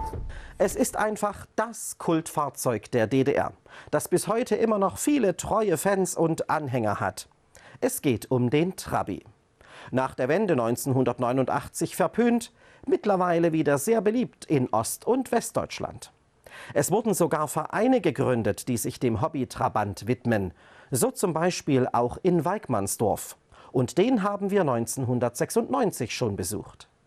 Es ist einfach das Kultfahrzeug der DDR, das bis heute immer noch viele treue Fans und Anhänger hat. Es geht um den Trabi. Nach der Wende 1989 verpönt, mittlerweile wieder sehr beliebt in Ost- und Westdeutschland. Es wurden sogar Vereine gegründet, die sich dem Hobby-Trabant widmen. So zum Beispiel auch in Weikmannsdorf. Und den haben wir 1996 schon besucht.